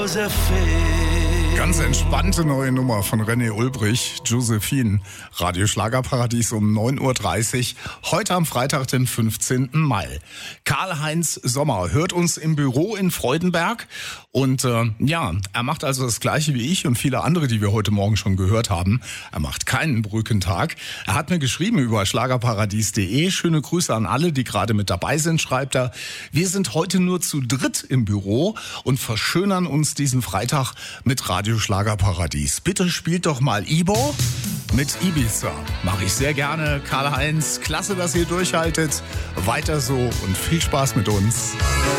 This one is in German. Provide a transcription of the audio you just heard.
Ganz entspannte neue Nummer von René Ulbrich, Josephine. Radio Schlagerparadies um 9.30 Uhr. Heute am Freitag, den 15. Mai. Karl-Heinz Sommer hört uns im Büro in Freudenberg. Und er macht also das Gleiche wie ich und viele andere, die wir heute Morgen schon gehört haben. Er macht keinen Brückentag. Er hat mir geschrieben über schlagerparadies.de. Schöne Grüße an alle, die gerade mit dabei sind, schreibt er. Wir sind heute nur zu dritt im Büro und verschönern uns diesen Freitag mit Radio Schlagerparadies. Bitte spielt doch mal Ibo mit Ibiza. Mache ich sehr gerne. Karl-Heinz, klasse, dass ihr durchhaltet. Weiter so und viel Spaß mit uns.